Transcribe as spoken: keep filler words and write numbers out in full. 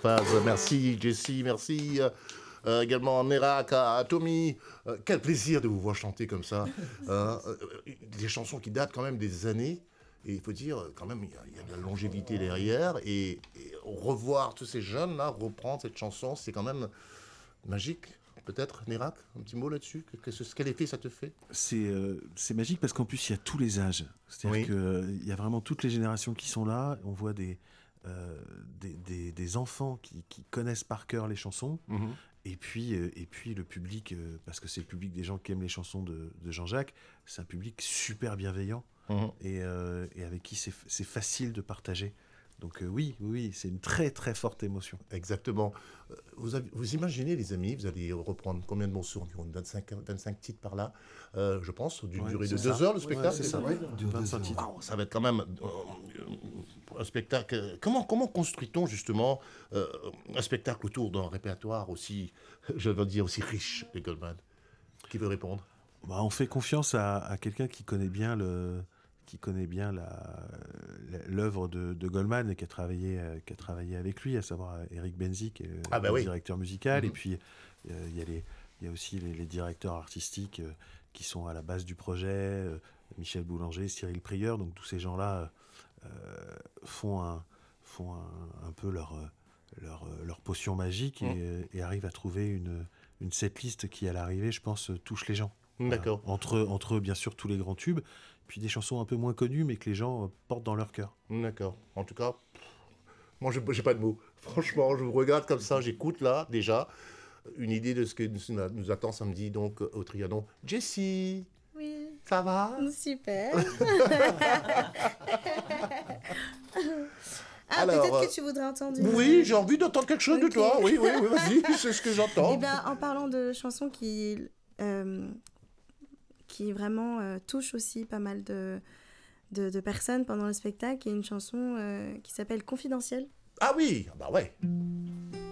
phase. Merci Jessie, merci euh, euh, également à Nérac, à, à Tommy. Euh, quel plaisir de vous voir chanter comme ça. Euh, euh, des chansons qui datent quand même des années. Et il faut dire, quand même, il y, a, il y a de la longévité derrière. Et, et revoir tous ces jeunes-là, reprendre cette chanson, c'est quand même magique. Peut-être, Nérac, un petit mot là-dessus. Quel effet ça te fait? C'est, euh, c'est magique parce qu'en plus, il y a tous les âges. C'est-à-dire Oui. qu'il euh, y a vraiment toutes les générations qui sont là. On voit des, euh, des, des, des enfants qui, qui connaissent par cœur les chansons. Mm-hmm. Et puis, euh, et puis le public, euh, parce que c'est le public des gens qui aiment les chansons de, de Jean-Jacques, c'est un public super bienveillant Mm-hmm. et, euh, et avec qui c'est, c'est facile de partager. Donc euh, oui, oui, c'est une très très forte émotion. Exactement. Vous, avez, vous imaginez, les amis, vous allez reprendre combien de morceaux environ vingt-cinq, vingt-cinq titres par là, euh, je pense, d'une ouais, durée de ça. deux heures, le spectacle. Ouais, c'est ça, ouais, vingt-cinq titres. Wow, ça va être quand même euh, un spectacle. Comment, comment construit-on justement euh, un spectacle autour d'un répertoire aussi, je veux dire, aussi riche, les Goldman? Qui veut répondre? Bah, on fait confiance à, à quelqu'un qui connaît bien le, qui connaît bien la, l'œuvre de, de Goldman et qui a travaillé, qui a travaillé avec lui, à savoir Eric Benzi, qui est le, ah bah le oui. directeur musical. Mm-hmm. Et puis il euh, y a les, il y a aussi les, les directeurs artistiques euh, qui sont à la base du projet, euh, Michel Boulanger, Cyril Prieur. Donc tous ces gens-là euh, font un, font un, un peu leur leur, leur potion magique et, mm. et arrivent à trouver une, une setlist qui, à l'arrivée, je pense, touche les gens. D'accord. Voilà. Entre, entre, bien sûr, tous les grands tubes, puis des chansons un peu moins connues, mais que les gens portent dans leur cœur. D'accord. En tout cas, moi, je n'ai pas de mots. Franchement, je vous regarde comme ça, j'écoute là, déjà, une idée de ce que nous, nous attend samedi, donc, au Trianon. Jessie! Oui. Ça va? Super. Ah, alors, peut-être que tu voudrais entendre une... Oui, j'ai envie d'entendre quelque chose okay. de toi. Oui, oui, oui, vas-y, c'est ce que j'entends. Eh bien, en parlant de chansons qui... Euh, qui vraiment euh, touche aussi pas mal de, de, de personnes pendant le spectacle. Il y a une chanson euh, qui s'appelle Confidentielle. Ah oui, bah ouais.